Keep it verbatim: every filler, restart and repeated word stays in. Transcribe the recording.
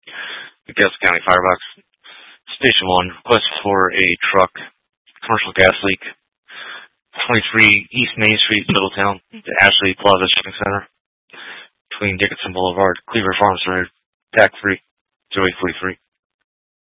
The Gaston County Firebox. Station one, request for a truck, commercial gas leak, twenty-three East Main Street, Middletown, the Ashley Plaza Shopping Center, between Dickinson Boulevard, Cleaver Farms Road, T A C three, zero eight forty-three.